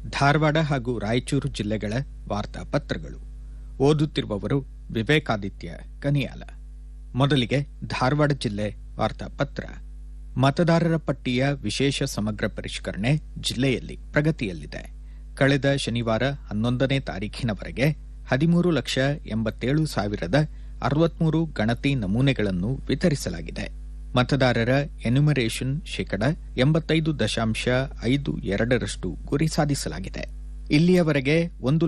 ಧಾರವಾಡ ಹಾಗೂ ರಾಯಚೂರು ಜಿಲ್ಲೆಗಳ ವಾರ್ತಾಪತ್ರಗಳು. ಓದುತ್ತಿರುವವರು ವಿವೇಕಾದಿತ್ಯ ಕನಿಯಾಲ. ಮೊದಲಿಗೆ ಧಾರವಾಡ ಜಿಲ್ಲೆ ವಾರ್ತಾಪತ್ರ. ಮತದಾರರ ಪಟ್ಟಿಯ ವಿಶೇಷ ಸಮಗ್ರ ಪರಿಷ್ಕರಣೆ ಜಿಲ್ಲೆಯಲ್ಲಿ ಪ್ರಗತಿಯಲ್ಲಿದೆ. ಕಳೆದ ಶನಿವಾರ 11ನೇ ತಾರೀಖಿನವರೆಗೆ 13,87,063 ಗಣತಿ ನಮೂನೆಗಳನ್ನು ವಿತರಿಸಲಾಗಿದೆ. ಮತದಾರರ ಎನ್ಯುಮರೇಷನ್ 85.52% ಗುರಿ ಸಾಧಿಸಲಾಗಿದೆ. ಇಲ್ಲಿಯವರೆಗೆ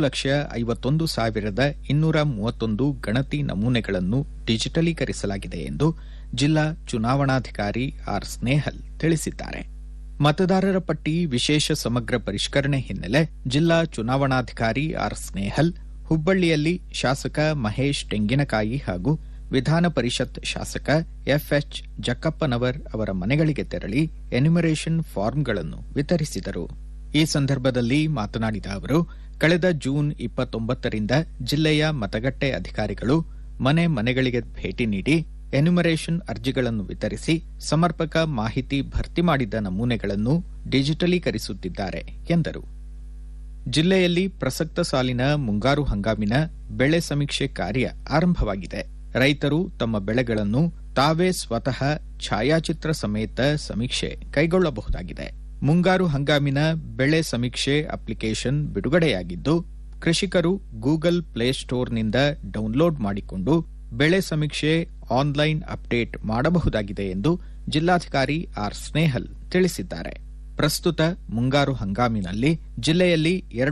1,51,231 ಗಣತಿ ನಮೂನೆಗಳನ್ನು ಡಿಜಿಟಲೀಕರಿಸಲಾಗಿದೆ ಎಂದು ಜಿಲ್ಲಾ ಚುನಾವಣಾಧಿಕಾರಿ ಆರ್ ಸ್ನೇಹಲ್ ತಿಳಿಸಿದ್ದಾರೆ. ಮತದಾರರ ಪಟ್ಟಿ ವಿಶೇಷ ಸಮಗ್ರ ಪರಿಷ್ಕರಣೆ ಹಿನ್ನೆಲೆ ಜಿಲ್ಲಾ ಚುನಾವಣಾಧಿಕಾರಿ ಆರ್ ಸ್ನೇಹಲ್ ಹುಬ್ಬಳ್ಳಿಯಲ್ಲಿ ಶಾಸಕ ಮಹೇಶ್ ತೆಂಗಿನಕಾಯಿ ಹಾಗೂ ವಿಧಾನ ಪರಿಷತ್ ಶಾಸಕ ಎಫ್ಎಚ್ ಜಕ್ಕಪ್ಪನವರ್ ಅವರ ಮನೆಗಳಿಗೆ ತೆರಳಿ ಎನ್ಯುಮರೇಷನ್ ಫಾರ್ಮ್ಗಳನ್ನು ವಿತರಿಸಿದರು. ಈ ಸಂದರ್ಭದಲ್ಲಿ ಮಾತನಾಡಿದ ಅವರು, ಕಳೆದ ಜೂನ್ 29ರಿಂದ ಜಿಲ್ಲೆಯ ಮತಗಟ್ಟೆ ಅಧಿಕಾರಿಗಳು ಮನೆಗಳಿಗೆ ಭೇಟಿ ನೀಡಿ ಎನ್ಯುಮರೇಷನ್ ಅರ್ಜಿಗಳನ್ನು ವಿತರಿಸಿ ಸಮರ್ಪಕ ಮಾಹಿತಿ ಭರ್ತಿ ಮಾಡಿದ ನಮೂನೆಗಳನ್ನು ಡಿಜಿಟಲೀಕರಿಸುತ್ತಿದ್ದಾರೆ ಎಂದರು. ಜಿಲ್ಲೆಯಲ್ಲಿ ಪ್ರಸಕ್ತ ಸಾಲಿನ ಮುಂಗಾರು ಹಂಗಾಮಿನ ಬೆಳೆ ಸಮೀಕ್ಷೆ ಕಾರ್ಯ ಆರಂಭವಾಗಿದೆ. ರೈತರು ತಮ್ಮ ಬೆಳೆಗಳನ್ನು ತಾವೇ ಸ್ವತಃ ಛಾಯಾಚಿತ್ರ ಸಮೇತ ಸಮೀಕ್ಷೆ ಕೈಗೊಳ್ಳಬಹುದಾಗಿದೆ. ಮುಂಗಾರು ಹಂಗಾಮಿನ ಬೆಳೆ ಸಮೀಕ್ಷೆ ಅಪ್ಲಿಕೇಶನ್ ಬಿಡುಗಡೆಯಾಗಿದ್ದು, ಕೃಷಿಕರು ಗೂಗಲ್ ಪ್ಲೇಸ್ಟೋರ್ನಿಂದ ಡೌನ್ಲೋಡ್ ಮಾಡಿಕೊಂಡು ಬೆಳೆ ಸಮೀಕ್ಷೆ ಆನ್ಲೈನ್ ಅಪ್ಡೇಟ್ ಮಾಡಬಹುದಾಗಿದೆ ಎಂದು ಜಿಲ್ಲಾಧಿಕಾರಿ ಆರ್ ಸ್ನೇಹಲ್ ತಿಳಿಸಿದ್ದಾರೆ. ಪ್ರಸ್ತುತ ಮುಂಗಾರು ಹಂಗಾಮಿನಲ್ಲಿ ಜಿಲ್ಲೆಯಲ್ಲಿ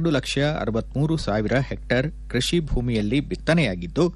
2,63,000 ಹೆಕ್ಟೇರ್ ಕೃಷಿ ಭೂಮಿಯಲ್ಲಿ ಬಿತ್ತನೆಯಾಗಿದ್ದು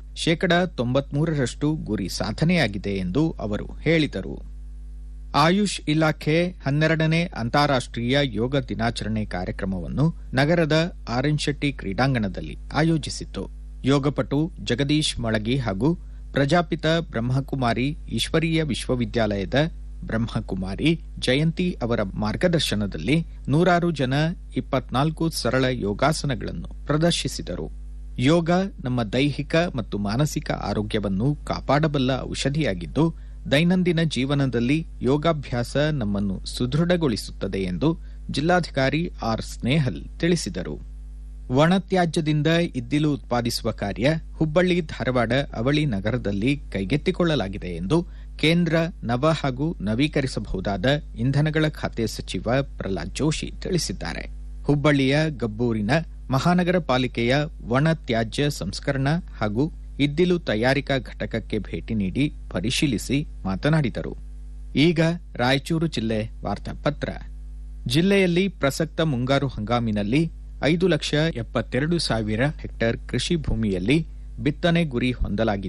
93% ಗುರಿ ಸಾಧನೆಯಾಗಿದೆ ಎಂದು ಅವರು ಹೇಳಿದರು. ಆಯುಷ್ ಇಲಾಖೆ 12ನೇ ಅಂತಾರಾಷ್ಟೀಯ ಯೋಗ ದಿನಾಚರಣೆ ಕಾರ್ಯಕ್ರಮವನ್ನು ನಗರದ ಆರ್.ಎನ್. ಶೆಟ್ಟಿ ಕ್ರೀಡಾಂಗಣದಲ್ಲಿ ಆಯೋಜಿಸಿತ್ತು. ಯೋಗಪಟು ಜಗದೀಶ್ ಮಳಗಿ ಹಾಗೂ ಪ್ರಜಾಪಿತ ಬ್ರಹ್ಮಕುಮಾರಿ ಈಶ್ವರೀಯ ವಿಶ್ವವಿದ್ಯಾಲಯದ ಬ್ರಹ್ಮಕುಮಾರಿ ಜಯಂತಿ ಅವರ ಮಾರ್ಗದರ್ಶನದಲ್ಲಿ 100 ಜನ 24 ಸರಳ ಯೋಗಾಸನಗಳನ್ನು ಪ್ರದರ್ಶಿಸಿದರು. ಯೋಗ ನಮ್ಮ ದೈಹಿಕ ಮತ್ತು ಮಾನಸಿಕ ಆರೋಗ್ಯವನ್ನು ಕಾಪಾಡಬಲ್ಲ ಔಷಧಿಯಾಗಿದ್ದು, ದೈನಂದಿನ ಜೀವನದಲ್ಲಿ ಯೋಗಾಭ್ಯಾಸ ನಮ್ಮನ್ನು ಸುದೃಢಗೊಳಿಸುತ್ತದೆ ಎಂದು ಜಿಲ್ಲಾಧಿಕಾರಿ ಆರ್ ಸ್ನೇಹಲ್ ತಿಳಿಸಿದರು. ಒಣತ್ಯಾಜ್ಯದಿಂದ ಇದ್ದಿಲು ಉತ್ಪಾದಿಸುವ ಕಾರ್ಯ ಹುಬ್ಬಳ್ಳಿ ಧಾರವಾಡ ಅವಳಿ ನಗರದಲ್ಲಿ ಕೈಗೆತ್ತಿಕೊಳ್ಳಲಾಗಿದೆ ಎಂದು ಕೇಂದ್ರ ನವ ಹಾಗೂ ನವೀಕರಿಸಬಹುದಾದ ಇಂಧನಗಳ ಖಾತೆ ಸಚಿವ ಪ್ರಹ್ಲಾದ್ ಜೋಶಿ ತಿಳಿಸಿದ್ದಾರೆ. ಹುಬ್ಬಳ್ಳಿಯ ಗಬ್ಬೂರಿನ ಮಹಾನಗರ ಪಾಲಿಕೆಯ ಒಣ ತ್ಯಾಜ್ಯ ಸಂಸ್ಕರಣಾ ಹಾಗೂ ಇದ್ದಿಲು ತಯಾರಿಕಾ ಘಟಕಕ್ಕೆ ಭೇಟಿ ನೀಡಿ ಪರಿಶೀಲಿಸಿ ಮಾತನಾಡಿದರು. ಈಗ ರಾಯಚೂರು ಜಿಲ್ಲೆ ವಾರ್ತಾಪತ್ರ. ಜಿಲ್ಲೆಯಲ್ಲಿ ಪ್ರಸಕ್ತ ಮುಂಗಾರು ಹಂಗಾಮಿನಲ್ಲಿ 5,72,000 ಹೆಕ್ಟೇರ್ ಕೃಷಿ ಭೂಮಿಯಲ್ಲಿ ಬಿತ್ತನೆ ಗುರಿ ಹೊಂದಲಾಗಿದೆ.